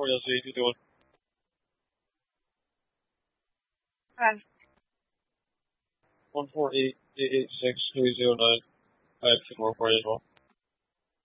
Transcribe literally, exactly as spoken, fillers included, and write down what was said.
four L Z, how you doing? Hi. one four eight eight eight six three zero nine. I have two more for you as well.